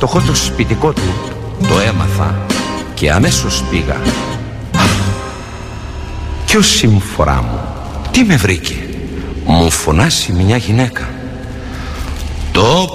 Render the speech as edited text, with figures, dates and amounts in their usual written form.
φτωχό το σπιτικό του το έμαθα και αμέσως πήγα. Κι ως συμφορά μου, τι με βρήκε? Μου φωνάσει μια γυναίκα. Το